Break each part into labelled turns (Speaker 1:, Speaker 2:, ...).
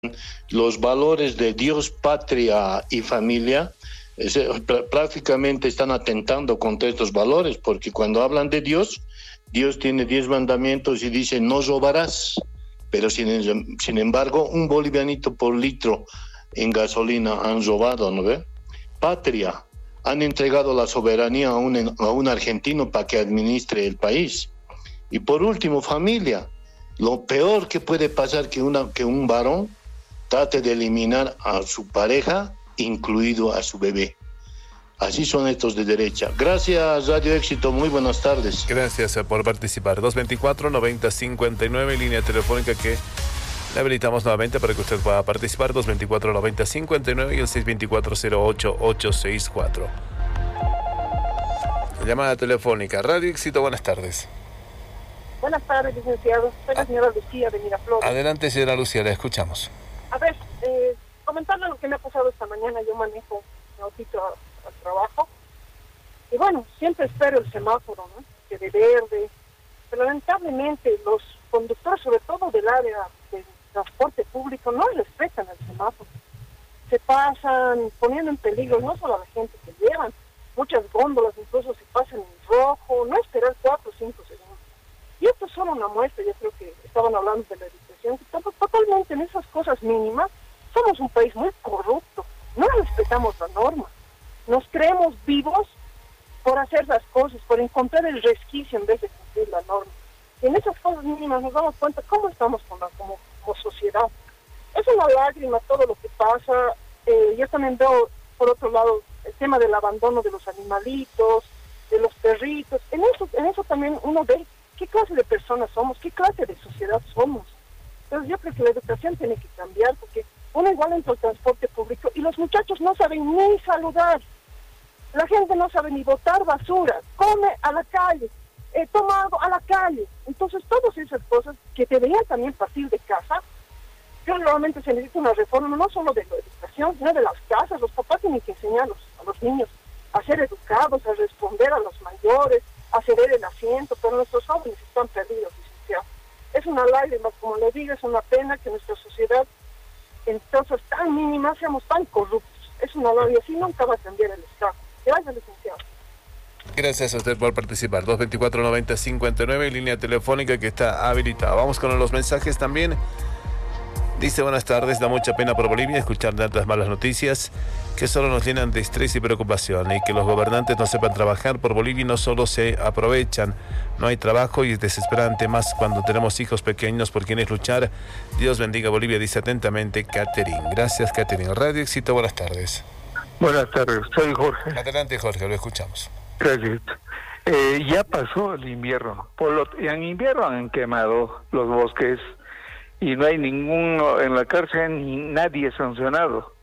Speaker 1: los valores de Dios, patria y familia, prácticamente están atentando contra estos valores, porque cuando hablan de Dios, Dios tiene 10 mandamientos y dice no robarás, pero sin embargo un bolivianito por litro en gasolina han robado, ¿no ve? Patria, han entregado la soberanía a un argentino para que administre el país. Y por último, familia, lo peor que puede pasar que un varón trate de eliminar a su pareja, incluido a su bebé. Así son estos de derecha. Gracias, Radio Éxito. Muy buenas tardes.
Speaker 2: Gracias por participar. 224-90-59, línea telefónica que le habilitamos nuevamente para que usted pueda participar. 224-90-59 y el 624-08-864. Llamada telefónica. Radio Éxito, buenas tardes.
Speaker 3: Buenas tardes, licenciado. Soy la señora Lucía de Miraflores.
Speaker 2: Adelante, señora Lucía, la escuchamos.
Speaker 3: A ver, comentarle lo que me ha pasado esta mañana. Yo manejo un autito al trabajo. Y bueno, siempre espero el semáforo, ¿no? Que de verde. Pero lamentablemente los conductores, sobre todo del área del transporte público, no respetan el semáforo. Se pasan poniendo en peligro no solo a la gente que llevan, muchas góndolas incluso se pasan en rojo, no esperar 4 o 5 segundos. Y esto es solo una muestra, yo creo que estaban hablando de la educación, que totalmente en esas cosas mínimas somos un país muy corrupto, no respetamos la norma, nos creemos vivos por hacer las cosas, por encontrar el resquicio en vez de cumplir la norma. Y en esas cosas mínimas nos damos cuenta cómo estamos como sociedad. Es una lágrima todo lo que pasa. Yo también veo, por otro lado, el tema del abandono de los animalitos, de los perritos. En eso también uno ve qué clase de personas somos, qué clase de sociedad somos. Entonces yo creo que la educación tiene que cambiar, porque uno igual entra al transporte público y los muchachos no saben ni saludar. La gente no sabe ni botar basura, come a la calle, toma algo a la calle. Entonces todas esas cosas que deberían también partir de casa, yo realmente se necesita una reforma no solo de la educación, sino de las casas. Los papás tienen que enseñar a los niños a ser educados, a responder a los mayores, a ceder el asiento, pero nuestros jóvenes están perdidos, licenciado. Es una lágrima, como le digo, es una pena que nuestra sociedad, en cosas tan mínimas, seamos tan corruptos. Es una lágrima, así nunca va a cambiar el Estado. Gracias, licenciado.
Speaker 2: Gracias a usted por participar. 224-90-59, línea telefónica que está habilitada. Vamos con los mensajes también. Dice, buenas tardes, da mucha pena por Bolivia escuchar tantas malas noticias que solo nos llenan de estrés y preocupación, y que los gobernantes no sepan trabajar por Bolivia y no solo se aprovechan. No hay trabajo y es desesperante, más cuando tenemos hijos pequeños por quienes luchar. Dios bendiga Bolivia, dice atentamente Catherine. Gracias, Catherine. Radio Éxito, buenas tardes.
Speaker 4: Buenas tardes, soy Jorge.
Speaker 2: Adelante, Jorge, lo escuchamos.
Speaker 4: Gracias. Ya pasó el invierno. En invierno han quemado los bosques y no hay ninguno en la cárcel ni nadie sancionado.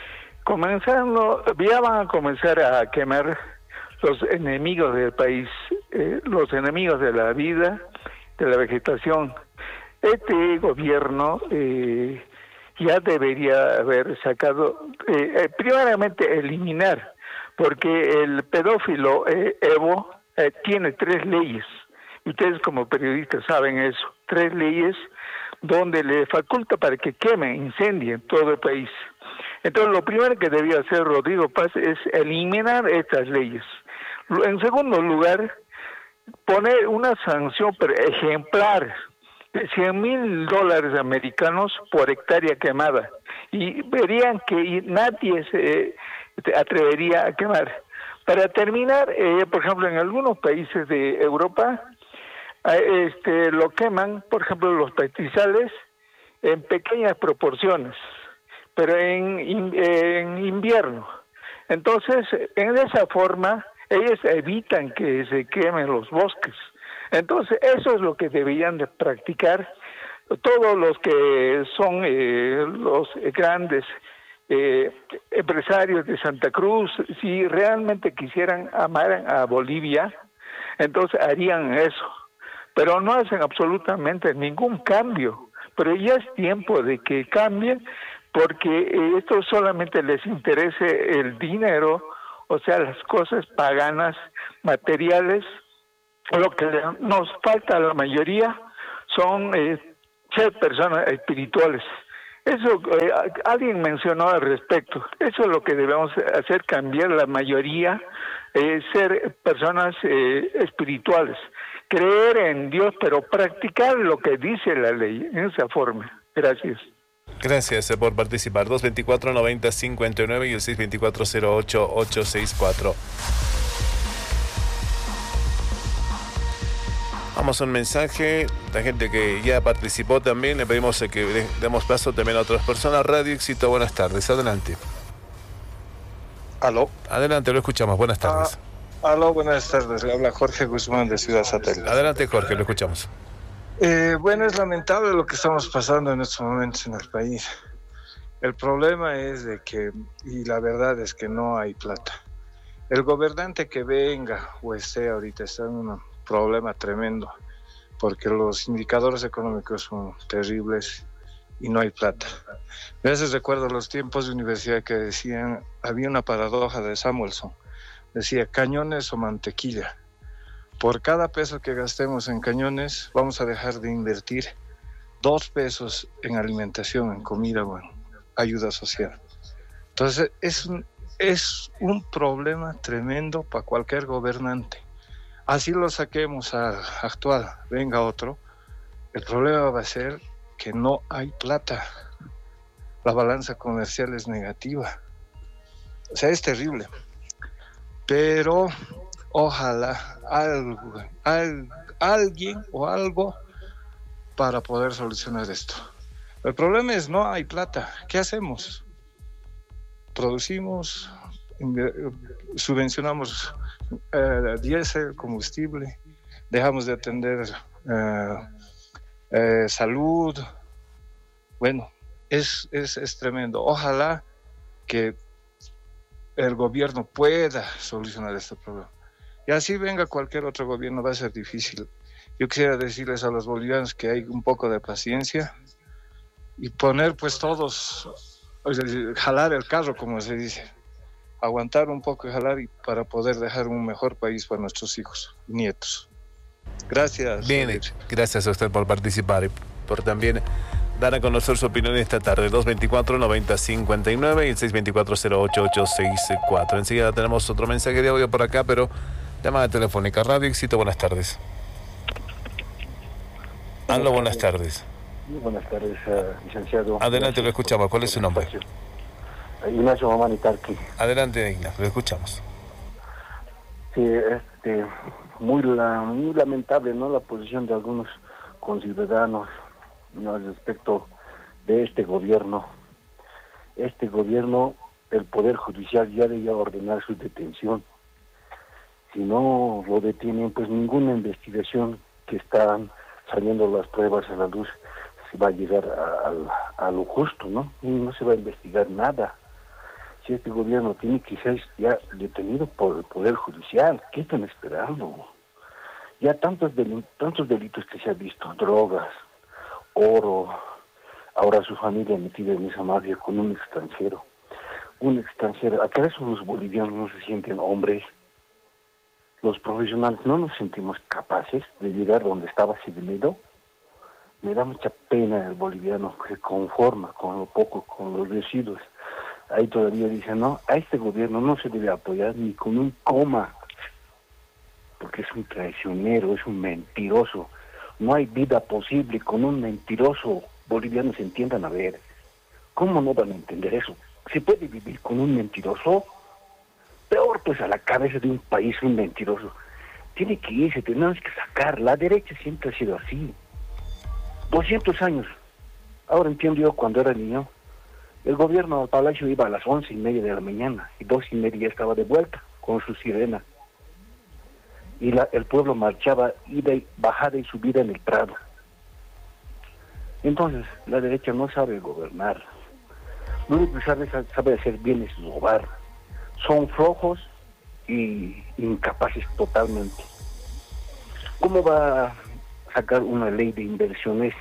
Speaker 4: Ya van a comenzar a quemar los enemigos del país, los enemigos de la vida, de la vegetación. Este gobierno ya debería haber sacado, primeramente eliminar, porque el pedófilo Evo tiene 3 leyes. Ustedes como periodistas saben eso, 3 leyes donde le faculta para que queme, incendie todo el país. Entonces lo primero que debía hacer Rodrigo Paz es eliminar estas leyes. En segundo lugar, poner una sanción ejemplar de $100,000 americanos por hectárea quemada, y verían que nadie se atrevería a quemar. Para terminar, por ejemplo, en algunos países de Europa lo queman, por ejemplo, los pastizales en pequeñas proporciones, pero en invierno. Entonces, en esa forma, ellos evitan que se quemen los bosques. Entonces, eso es lo que deberían de practicar todos los que son los grandes empresarios de Santa Cruz. Si realmente quisieran amar a Bolivia, entonces harían eso. Pero no hacen absolutamente ningún cambio. Pero ya es tiempo de que cambien, porque esto solamente les interese el dinero, o sea, las cosas paganas, materiales. Lo que nos falta a la mayoría son ser personas espirituales. Eso, alguien mencionó al respecto. Eso es lo que debemos hacer, cambiar la mayoría, ser personas espirituales, creer en Dios, pero practicar lo que dice la ley, en esa forma. Gracias.
Speaker 2: Gracias por participar. 224-90-59 y el 624-08-864. Vamos a un mensaje. La gente que ya participó también, le pedimos que demos paso también a otras personas. Radio Éxito, buenas tardes. Adelante.
Speaker 5: Aló.
Speaker 2: Adelante, lo escuchamos. Buenas tardes.
Speaker 5: Aló, buenas tardes. Le habla Jorge Guzmán de Ciudad Satélite.
Speaker 2: Adelante, Jorge, lo escuchamos.
Speaker 5: Bueno, es lamentable lo que estamos pasando en estos momentos en el país. El problema es de que, y la verdad es que no hay plata. El gobernante que venga o esté ahorita está en un problema tremendo, porque los indicadores económicos son terribles y no hay plata. A veces recuerdo los tiempos de universidad que decían, había una paradoja de Samuelson, decía cañones o mantequilla. Por cada peso que gastemos en cañones, vamos a dejar de invertir 2 pesos en alimentación, en comida o en ayuda social. Entonces, es un problema tremendo para cualquier gobernante. Así lo saquemos al actual, venga otro, el problema va a ser que no hay plata. La balanza comercial es negativa. O sea, es terrible. Pero ojalá alguien o algo para poder solucionar esto. El problema es no hay plata. ¿Qué hacemos? Producimos, subvencionamos diésel, combustible, dejamos de atender salud. Bueno, es tremendo. Ojalá que el gobierno pueda solucionar este problema. Y así venga cualquier otro gobierno, va a ser difícil. Yo quisiera decirles a los bolivianos que hay un poco de paciencia y poner pues todos, jalar el carro, como se dice, aguantar un poco y jalar para poder dejar un mejor país para nuestros hijos y nietos. Gracias.
Speaker 2: Bien, gracias a usted por participar y por también dar a conocer su opinión esta tarde. 224-90-59 y el 624-08-864. Enseguida tenemos otro mensaje de audio por acá, pero llamada telefónica. Radio Éxito, buenas tardes. Aló, buenas tardes.
Speaker 6: Muy buenas tardes, licenciado.
Speaker 2: Adelante, lo escuchamos. ¿Cuál es su nombre?
Speaker 6: Ignacio Mamani Tarqui.
Speaker 2: Adelante, Ignacio, lo escuchamos.
Speaker 6: Sí, muy lamentable, ¿no?, la posición de algunos conciudadanos, ¿no?, respecto de este gobierno. Este gobierno, el Poder Judicial ya debía ordenar su detención. Si no lo detienen, pues ninguna investigación que están saliendo las pruebas a la luz se va a llegar a lo justo, ¿no? Y no se va a investigar nada. Si este gobierno tiene que ser ya detenido por el Poder Judicial, ¿qué están esperando? Ya tantos delitos que se han visto, drogas, oro, ahora su familia metida en esa mafia con un extranjero. ¿Acaso los bolivianos no se sienten hombres? Los profesionales no nos sentimos capaces de llegar donde estaba ese dinero. Me da mucha pena el boliviano que se conforma con lo poco, con los residuos. Ahí todavía dicen, no, a este gobierno no se debe apoyar ni con un coma, porque es un traicionero, es un mentiroso. No hay vida posible con un mentiroso. Bolivianos entiendan, a ver, ¿cómo no van a entender eso? ¿Se puede vivir con un mentiroso? Peor pues a la cabeza de un país un mentiroso. Tiene que irse, tenemos que sacar. La derecha siempre ha sido así. 200 años. Ahora entiendo yo, cuando era niño, el gobierno al palacio iba a las 11:30 de la mañana y 2:30 ya estaba de vuelta con su sirena. Y el pueblo marchaba, ida y bajada y subida en el Prado. Entonces, la derecha no sabe gobernar. Lo único que sabe hacer bien es robar. Son flojos y incapaces totalmente. ¿Cómo va a sacar una ley de inversiones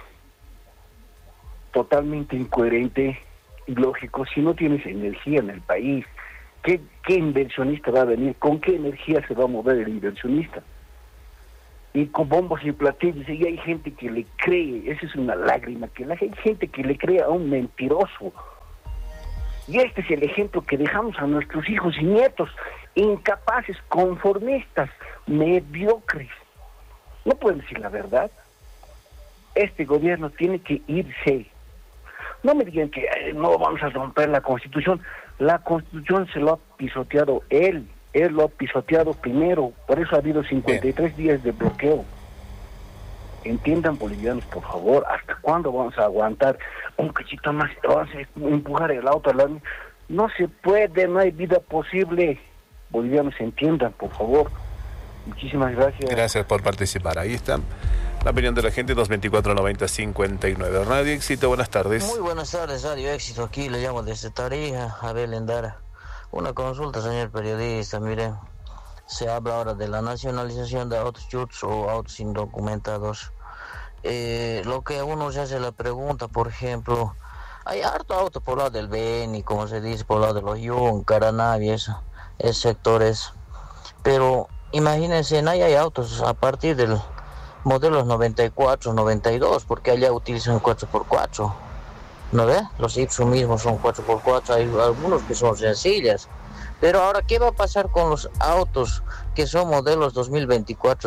Speaker 6: totalmente incoherente y lógico si no tienes energía en el país? ¿Qué inversionista va a venir? ¿Con qué energía se va a mover el inversionista? y con bombos y platillos, y hay gente que le cree, esa es una lágrima, que hay gente que le cree a un mentiroso. Y este es el ejemplo que dejamos a nuestros hijos y nietos, incapaces, conformistas, mediocres. No pueden decir la verdad. Este gobierno tiene que irse. No me digan que no vamos a romper la Constitución. La Constitución se lo ha pisoteado él lo ha pisoteado primero, por eso ha habido 53 días de bloqueo. Entiendan, bolivianos, por favor, ¿hasta cuándo vamos a aguantar un cachito más? Vamos a empujar el auto al lado. No se puede, no hay vida posible. Bolivianos, entiendan, por favor. Muchísimas gracias.
Speaker 2: Gracias por participar. Ahí está la opinión de la gente, 224-90-59. Radio Éxito, buenas tardes.
Speaker 7: Muy buenas tardes, Radio Éxito. Aquí le llamo desde Tarija, Abel Endara. Una consulta, señor periodista. Mire, se habla ahora de la nacionalización de autos chutos o autos indocumentados. Lo que uno se hace la pregunta, por ejemplo, hay harto auto por lado del Beni, como se dice, por lado de los Yun, Caranavi, esos sectores. Pero imagínense, ahí hay autos a partir del modelo 94, 92, porque allá utilizan 4x4. ¿No ve? Los Ipso mismos son 4x4, hay algunos que son sencillas. Pero ahora, ¿qué va a pasar con los autos que son modelos 2024,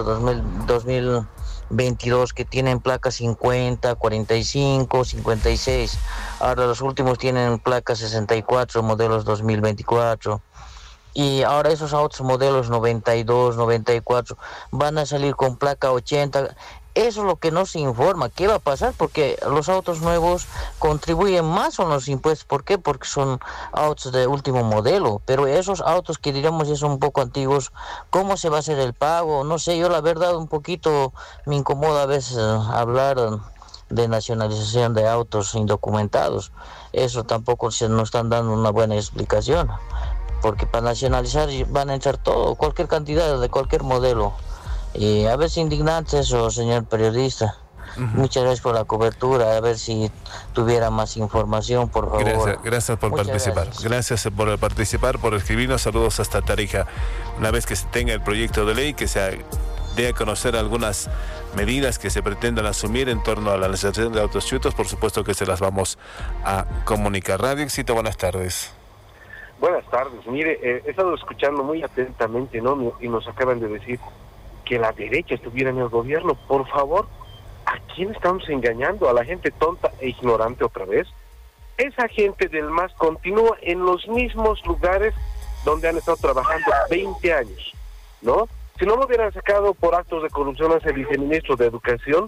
Speaker 7: 2022, que tienen placa 50, 45, 56? Ahora los últimos tienen placa 64, modelos 2024. Y ahora esos autos modelos 92, 94 van a salir con placa 80. Eso es lo que no se informa. ¿Qué va a pasar? Porque los autos nuevos contribuyen más con los impuestos. ¿Por qué? Porque son autos de último modelo. Pero esos autos que diríamos ya son un poco antiguos, ¿cómo se va a hacer el pago? No sé, yo la verdad un poquito me incomoda a veces hablar de nacionalización de autos indocumentados. Eso tampoco se nos están dando una buena explicación. Porque para nacionalizar van a entrar todo, cualquier cantidad de cualquier modelo. Y a veces indignante eso, señor periodista. Muchas gracias por la cobertura. A ver si tuviera más información, por favor.
Speaker 2: Gracias por participar. Gracias por participar, por escribirnos. Saludos hasta Tarija. Una vez que se tenga el proyecto de ley, que se dé a conocer algunas medidas que se pretendan asumir en torno a la nacionalización de autos chutos, por supuesto que se las vamos a comunicar. Radio Éxito, buenas tardes.
Speaker 8: Buenas tardes. Mire, he estado escuchando muy atentamente, ¿no? Y nos acaban de decir que la derecha estuviera en el gobierno. Por favor, ¿a quién estamos engañando? ¿A la gente tonta e ignorante otra vez? Esa gente del MAS continúa en los mismos lugares donde han estado trabajando 20 años, ¿no? Si no lo hubieran sacado por actos de corrupción a ese viceministro de Educación,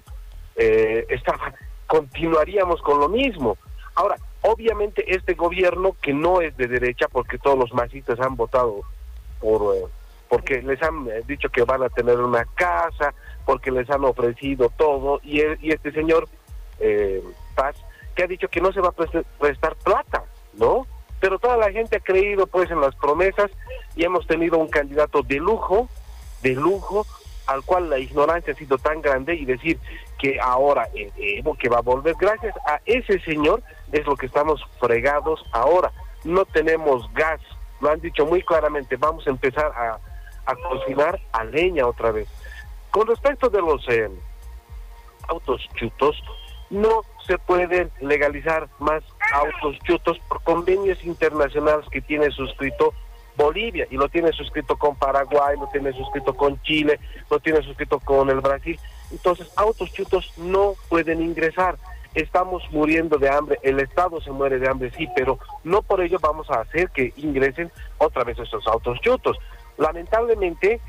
Speaker 8: continuaríamos con lo mismo. Ahora, obviamente este gobierno, que no es de derecha, porque todos los masistas han votado porque les han dicho que van a tener una casa, porque les han ofrecido todo, y este señor Paz, que ha dicho que no se va a prestar plata, ¿no? Pero toda la gente ha creído pues en las promesas, y hemos tenido un candidato de lujo, al cual la ignorancia ha sido tan grande, y decir que ahora Evo que va a volver, gracias a ese señor es lo que estamos fregados ahora. No tenemos gas, lo han dicho muy claramente, vamos a empezar a cocinar a leña otra vez. Con respecto de los autos chutos, no se pueden legalizar más autos chutos por convenios internacionales que tiene suscrito Bolivia, y lo tiene suscrito con Paraguay, lo tiene suscrito con Chile, lo tiene suscrito con el Brasil. Entonces, autos chutos no pueden ingresar. Estamos muriendo de hambre, el Estado se muere de hambre, sí, pero no por ello vamos a hacer que ingresen otra vez estos autos chutos. Lamentablemente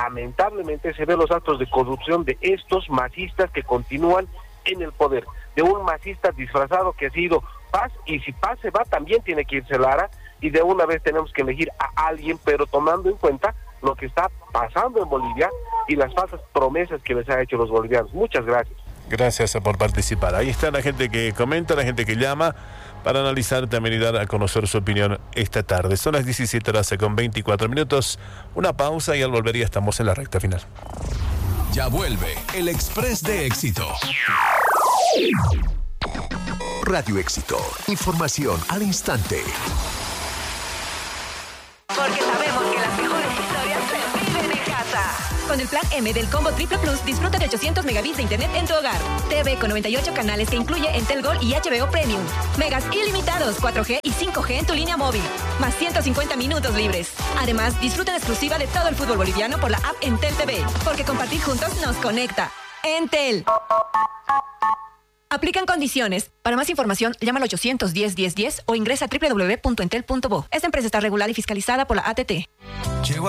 Speaker 8: se ven los actos de corrupción de estos masistas que continúan en el poder, de un masista disfrazado que ha sido Paz, y si Paz se va también tiene que irse Lara, y de una vez tenemos que elegir a alguien, pero tomando en cuenta lo que está pasando en Bolivia y las falsas promesas que les ha hecho los bolivianos. Muchas gracias.
Speaker 2: Gracias por participar. Ahí está la gente que comenta, la gente que llama para analizar también y dar a conocer su opinión esta tarde. Son las 17:24. Una pausa y al volver ya estamos en la recta final.
Speaker 9: Ya vuelve el Express de Éxito. Radio Éxito. Información al instante.
Speaker 10: Porque sabemos que las mejores historias se viven en casa. Con el plan M del Combo Triple Plus, disfruta de 800 megabits de internet en tu hogar. TV con 98 canales que incluye Entel Gold y HBO Premium. Megas ilimitados, 4G y 5G en tu línea móvil. Más 150 minutos libres. Además, disfruta en exclusiva de todo el fútbol boliviano por la app Entel TV. Porque compartir juntos nos conecta. Entel. Aplican condiciones. Para más información, llama al 810-1010 o ingresa a www.entel.bo. Esta empresa está regulada y fiscalizada por la ATT.